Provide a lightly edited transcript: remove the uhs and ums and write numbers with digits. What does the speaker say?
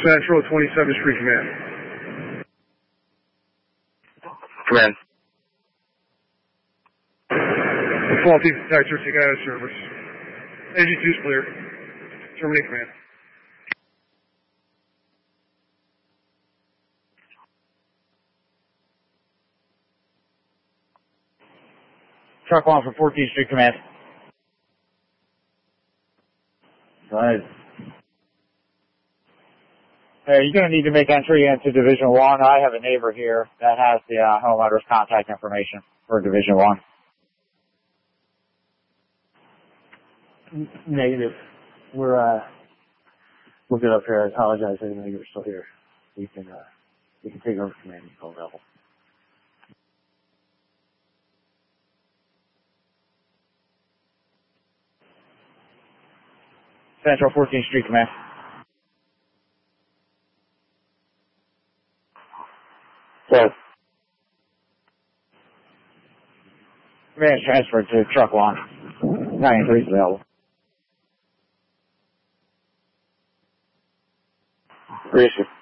Central, 27th Street Command. Command. The faulty detector, take out of service. AG2 is clear. Terminate command. Truck 1 from 14th Street Command. Go ahead. Hey, you're going to need to make entry into Division 1. I have a neighbor here that has the homeowner's contact information for Division 1. Negative. We're good up here. I apologize. I didn't know you were still here. We can take over command and call level. Central 14th Street Command. So, Command is transferred to Truck 1. 93 is available. Reissue.